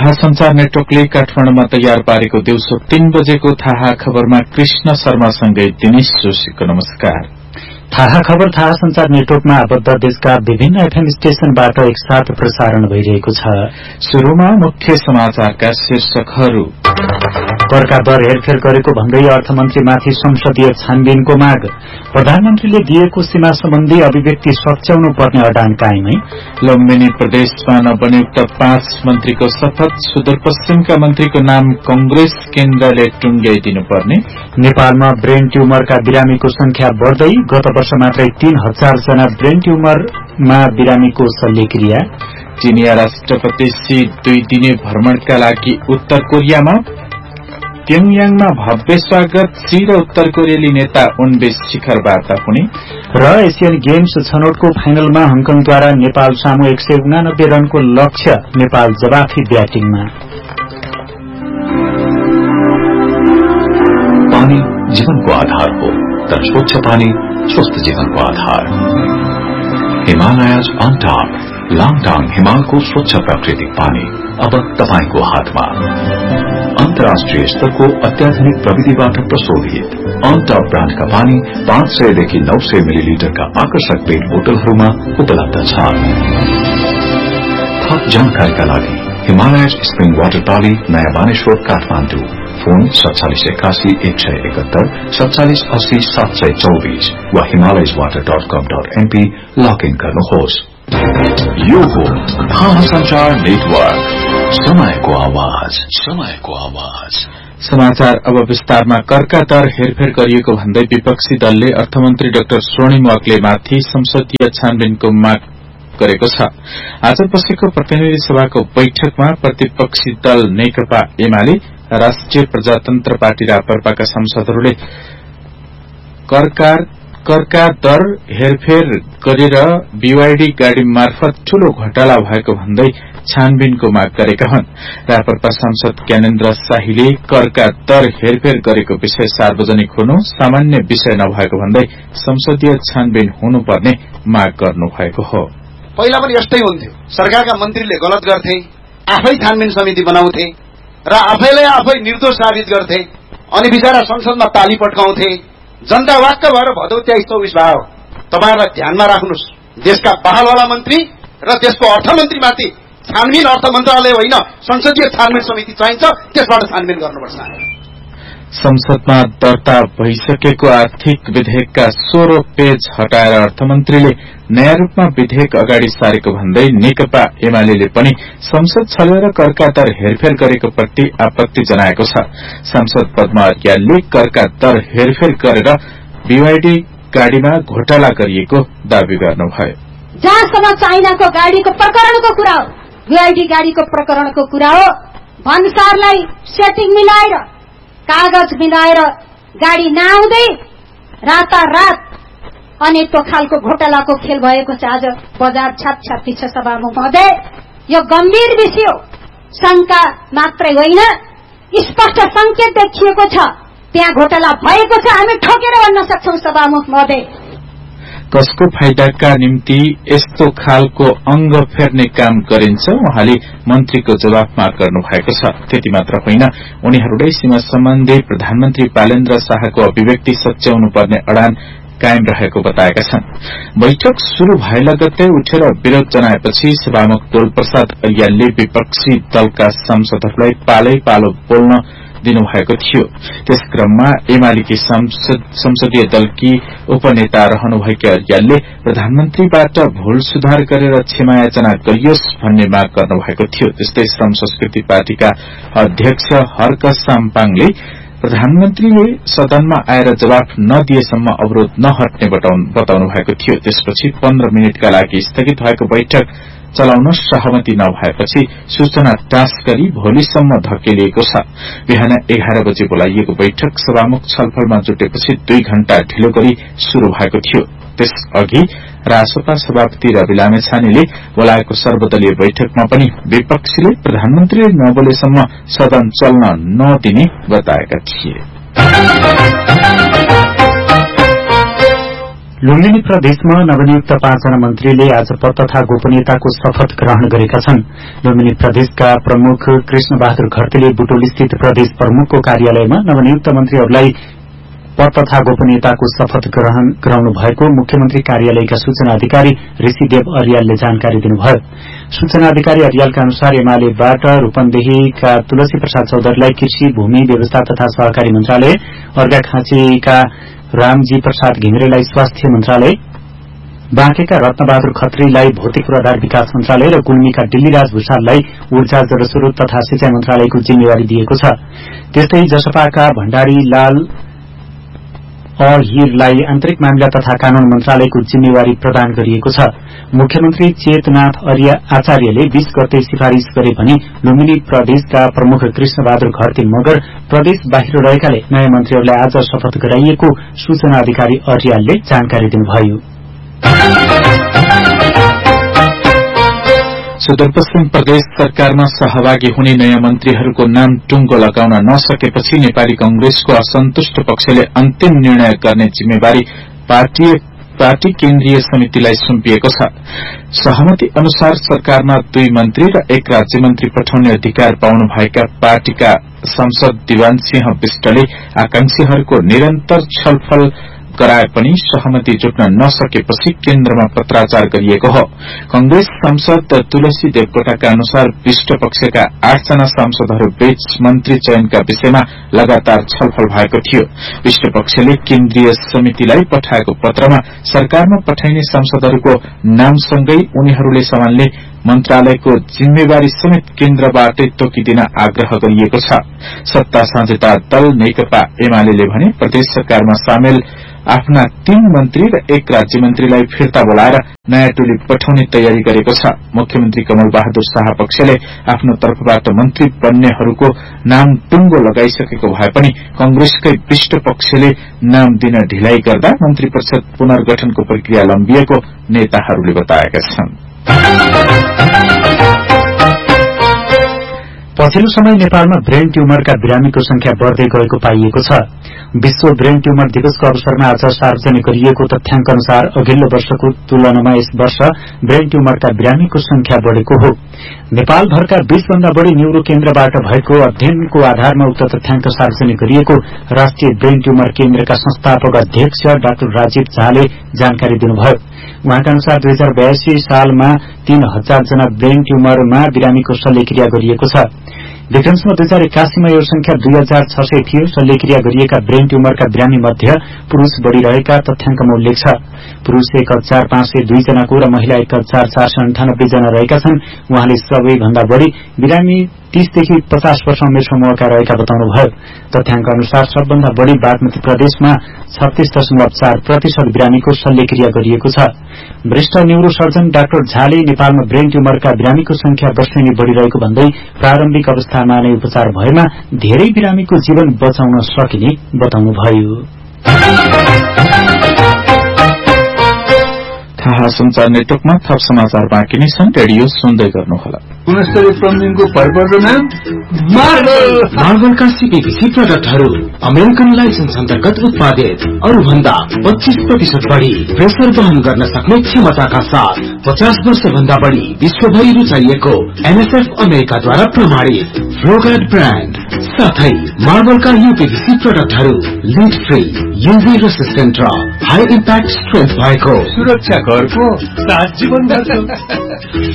थाहा संचार नेटवर्कले काठमाडौँमा तयार पारेको दिउँसो 3 बजेको थाहा खबरमा कृष्ण शर्मासँगै दिनेश जोशीको नमस्कार। थाहा खबर थाहा संचार नेटवर्कमा आबद्ध देशका विभिन्न एफएम स्टेशनबाट एकसाथ प्रसारण भइरहेको छ। शुरूमा मुख्य समाचारका शीर्षकहरू। करका दर हेरफेर गरेको भन्दै अर्थमन्त्रीमाथि संसदीय छानबिनको माग। प्रधानमन्त्रीले दिएको सीमा सम्बन्धी अभिव्यक्ति सच्याउनु पर्ने अडान कायमै। लुम्बिनी प्रदेशमा नवनियुक्त 5 मन्त्रीको शपथ। सुदूरपश्चिमका मन्त्रीको नाम कंग्रेस केन्द्रले टुंग्याइदिनुपर्ने। नेपालमा ब्रेन ट्युमरका बिरामीको संख्या बढ्दै। गत वर्ष मात्रै 3000 जना ब्रेन ट्युमरमा बिरामीको शल्यक्रिया। चिनिया राष्ट्रपति सी 2 दिने भ्रमणका लागि उत्तर कोरियामा। प्योङयाङमा भव्य स्वागत। सी र उत्तर कोरियाली नेता उनबीच शिखर वार्ता हुने। र एशियन गेम्स छनौटको फाइनलमा हङकङद्वारा नेपाल सामु 189 रनको लक्ष्य। नेपाल जवाफी ब्याटिङमा। पानी जीवनको आधार हो, तर स्वच्छ पानी स्वस्थ जीवनको आधार। हिमालयज अन टॉप लाङटाङ हिमालको स्वच्छ प्राकृतिक पानी अब तपाईको हातमा। अन्तर्राष्ट्रिय स्तरको अत्याधुनिक प्रविधिबाट प्रशोधित अन टॉप ब्रान्डका पानी 500 देखि 900 मिलिलिटरका आकर्षक पेट बोतलहरूमा उपलब्ध छ। थप जानकारीका लागि हिमालयज स्प्रिङ वाटर पाली नयाँ बानेश्वर काठमाडौँ। फोन 4781 171 4780 724 वा himalayaswater.com.mp लॉग इन गर्नुहोस्। यो हो थाहा संचार नेटवर्क, समयको आवाज, समयको आवाज। समाचार अब विस्तारमा। करका दर हेरफेर गरिएको भन्दै विपक्षी दलले अर्थमन्त्री डाक्टर स्वर्णिम वाग्लेमाथि संसदीय छानबिनको माग गरेको छ। आज बसेको प्रतिनिधि सभाको बैठकमा प्रतिपक्षी दल नेकपा एमाले, राष्ट्रिय प्रजातन्त्र पार्टी रापरपाका सांसदहरूले करका दर हेरफेर गरेर बीवाईडी गाड़ी मार्फत ठूलो घोटाला भएको भन्दै छानबिनको माग गरेका हुन्। रापरपा सांसद ज्ञानेन्द्र शाहीले करका दर हेरफेर गरेको विषय सार्वजनिक हुनु सामान्य विषय नभएको भन्दै संसदीय छानबिन हुनुपर्ने माग गर्नुभएको हो। पहिला पनि यस्तै हुन्थ्यो, सरकारका मन्त्रीले गलत गर्थे, आफै छानबिन समिति बनाउँथे र आफैलाई आफै निर्दोष साबित गर्थे, अनि बिचारा संसदमा ताली पट्काउँथे। जनता वाक्क भएर भदौ 23-24 भयो। तपाईहरुलाई ध्यानमा राख्नुस्, देशका बहालवाला मन्त्री र देशको अर्थमन्त्रीमाथि छानबिन अर्थ मन्त्रालय होइन संसदीय छानबिन समिति चाहिन्छ, त्यसबाट छानबिन गर्नुपर्छ। संसदमा दर्ता भइसकेको आर्थिक विधेयकका 16 पेज हटाएर अर्थमन्त्रीले नयाँ रूपमा विधेयक अगाडि सारेको भन्दै नेकपा एमाले पनि संसद छलेर करका दर हेरफेर गरेको प्रति आपत्ति जनाएको छ। सांसद पद्मा अर्यालले करका दर हेरफेर गरेर बीवाईडी गाड़ीमा घोटाला गरिएको दावी गर्नुभयो। जहाँसम्म चाइनाको गाड़ीको प्रकरणको कुरा हो, बीवाईडी गाड़ीको प्रकरणको कुरा हो, भन्सारलाई सेटिङ मिलाएर कागज मिलाएर गाड़ी नआउँदै रातारात अनेक खालको घोटालाको खेल भएको छ। आज बजार छापछापी छ। सभामुख महोदय, यो गम्भीर विषय हो। शंका मात्रै होइन, स्पष्ट संकेत देखिएको छ त्यहाँ घोटाला भएको छ। हामी ठोकेर भन्न सक्छौं सभामुख महोदय। कसको फाइदाका निम्ति यस्तो खालको अंग फेर्ने काम गरिन्छ, उहाँले मन्त्रीको जवाफमा गर्नु भएको छ। त्यति मात्र होइन, उनीहरूले सीमा सम्बन्धी प्रधानमन्त्री बालेन्द्र शाहको अभिव्यक्ति सच्याउनु पर्ने अडान कायम रहेको बताएका छन्। बैठक शुरू भए लगत्तै उठेर विरोध जनाएपछि सभामुख दोल प्रसाद अरियालले विपक्षी दलका सांसदहरूलाई पालै पालो बोल्न दिनुभएको थियो। त्यस क्रममा एमालेकी संसदीय दलकी उपनेता रहनुभएका अरियालले प्रधानमन्त्रीबाट भूल सुधार गरेर क्षमायाचना गरियोस् भन्ने माग गर्नुभएको थियो। त्यस्तै श्रम संस्कृति पार्टीका अध्यक्ष हर्क साम्पाङले प्रधानमन्त्रीले सदनमा आएर जवाफ नदिएसम्म अवरोध नहट्ने बताउनु भएको थियो। त्यसपछि 15 मिनटका लागि स्थगित भएको बैठक चलाउन सहमति नभएपछि सूचना टाँस गरी भोलिसम्म धकेलिएको छ। बिहान 11 बजे बोलाइएको बैठक सभामुख छलफलमा जुटेपछि 2 घण्टा ढिलो गरी शुरू भएको थियो। त्यसअघि रासपा सभापति रवि लामेछानेले बोलाएको सर्वदलीय बैठकमा पनि विपक्षीले प्रधानमन्त्रीले नबोलेसम्म सदन चल्न नदिने बताएका थिए। लुम्बिनी प्रदेशमा नवनियुक्त 5 जना मन्त्रीले आज पद तथा गोपनीयताको शपथ ग्रहण गरेका छन्। लुम्बिनी प्रदेशका प्रमुख कृष्ण बहादुर घरतीले बुटोलस्थित प्रदेश प्रमुखको कार्यालयमा नवनियुक्त मन्त्रीहरूलाई पद तथा गोपनीयताको शपथ गराउनु भएको मुख्यमन्त्री कार्यालयका सूचना अधिकारी ऋषिदेव अर्यालले जानकारी दिनुभयो। सूचना अधिकारी अर्यालका अनुसार एमालेबाट रूपन्देहीका तुलसी प्रसाद चौधरीलाई कृषि भूमि व्यवस्था तथा सहकारी मन्त्रालय, अर्घाखाँचीका रामजी प्रसाद घिमिरेलाई स्वास्थ्य मन्त्रालय, बाँकेका रत्नबहादुर खत्रीलाई भौतिक पूर्वाधार विकास मन्त्रालय र गुल्मीका डिल्लीराज भूषाललाई ऊर्जा जलस्रोत तथा सिंचाई मन्त्रालयको जिम्मेवारी दिएको छ। त्यस्तै जसपाका भण्डारी लाल अहिरलाई आन्तरिक मामिला तथा कानून मन्त्रालयको जिम्मेवारी प्रदान गरिएको छ। मुख्यमन्त्री चेतनाथ आचार्यले 20 गते सिफारिश गरे भने लुम्बिनी प्रदेशका प्रमुख कृष्ण बहादुर घरती मगर प्रदेश बाहिर रहेकाले नयाँ मन्त्रीहरूलाई आज शपथ गराइएको सूचना अधिकारी अर्यालले जानकारी दिनुभयो। सुदूरपश्चिम प्रदेश सरकारमा सहभागी हुने नयाँ मन्त्रीहरूको नाम टुङ्गो लगाउन नसकेपछि नेपाली कंग्रेसको असन्तुष्ट पक्षले अन्तिम निर्णय गर्ने जिम्मेवारी पार्टी केन्द्रीय समितिलाई सुम्पिएको छ। सहमति अनुसार सरकारमा 2 मन्त्री र 1 राज्यमन्त्री पठाउने अधिकार पाउनुभएका पार्टीका सांसद दिवान सिंह विष्टले आकांक्षीहरूको निरन्तर छलफल गराए पनि सहमति जुट्न नसकेपछि केन्द्रमा पत्राचार गरिएको हो। कंग्रेस सांसद तुलसी देवकोटाका अनुसार विष्ट पक्षका 8 जना सांसदहरू बीच मन्त्री चयनका विषयमा लगातार छलफल भएको थियो। विष्ट पक्षले केन्द्रीय समितिलाई पठाएको पत्रमा सरकारमा पठाइने सांसदहरूको नामसँगै उनीहरूले सम्हाल्ने मन्त्रालयको जिम्मेवारी समेत केन्द्रबाटै तोकिदिन आग्रह गरिएको छ। सत्ता साझेदार दल नेकपा एमाले भने प्रदेश सरकारमा सामेल आफ्ना 3 मन्त्री र 1 राज्यमन्त्रीलाई फिर्ता बोलाएर नयाँ टोली पठाउने तयारी गरेको छ। मुख्यमन्त्री कमल बहादुर शाह पक्षले आफ्नो तर्फबाट मन्त्री बन्नेहरूको नाम टुङ्गो लगाइसकेको भए पनि कंग्रेसकै विष्ट पक्षले नाम दिन ढिलाइ गर्दा मन्त्री परिषद पुनर्गठनको प्रक्रिया लम्बिएको नेताहरूले बताएका छन्। पछिल्लो समय नेपालमा ब्रेन ट्यूमरका बिरामीको संख्या बढ़दै गएको पाइएको छ। विश्व ब्रेन ट्यूमर दिवसको अवसरमा आज सार्वजनिक गरिएको तथ्याङ्क अनुसार अघिल्लो वर्षको तुलनामा यस वर्ष ब्रेन ट्यूमरका बिरामीको संख्या बढ़ेको हो। नेपालभरका 20 भन्दा बढ़ी न्यूरो केन्द्रबाट भएको अध्ययनको आधारमा उक्त तथ्याङ्क सार्वजनिक गरिएको राष्ट्रिय ब्रेन ट्यूमर केन्द्रका संस्थापक अध्यक्ष डाक्टर राजीव झाले जानकारी दिनुभयो। उहाँका अनुसार 2082 सालमा 3000 जना ब्रेन ट्यूमरमा बिरामीको शल्यक्रिया गरिएको छ। विक्रमसम्म 2081 मा यो संख्या 2600 थियो। शल्यक्रिया गरिएका ब्रेन ट्यूमरका बिरामी मध्ये पुरूष बढ़ी रहेका तथ्याङ्कमा उल्लेख छ। पुरूष 1502 जनाको र महिला 1498 जना रहेका छन्। उहाँले सबैभन्दा बढ़ी बिरामी 30 देखि 50 वर्ष उमेर समूहका रहेका बताउनुभयो। तथ्याङ्क अनुसार सबभन्दा बढ़ी बागमती प्रदेशमा 36.4% बिरामीको शल्यक्रिया गरिएको छ। वरिष्ठ न्यूरो सर्जन डाक्टर झाले नेपालमा ब्रेन ट्यूमरका बिरामीको संख्या वर्षेनी बढ़िरहेको भन्दै प्रारम्भिक अवस्थामा नै उपचार भएमा धेरै बिरामीको जीवन बचाउन सकिने बताउनुभयो। थाहा संचार नेटवर्कमा थप समाचार बाँकी नै छन्। रेडियो सुन्दै गर्नुहोला। गुणस्तरीय प्लम्बिङको भरपर्दो नाम मार्बलका सीपीभीसी प्रडक्टहरू अमेरिकन लाइसेन्स अन्तर्गत उत्पादित, अरूभन्दा 25% बढ़ी प्रेसर वहन गर्न सक्ने क्षमताका साथ 50 वर्ष भन्दा बढ़ी विश्वभरि रुचाइएको एनएसएफ अमेरिकाद्वारा प्रमाणित फ्लोगार्ड ब्रान्ड साथै मार्बलका यूपीभीसी प्रडक्टहरू लिड फ्री, यूभी रेसिस्टेन्ट र हाई इम्प्याक्ट स्ट्रेन्थ भएको सुरक्षा घरको 7 जीवन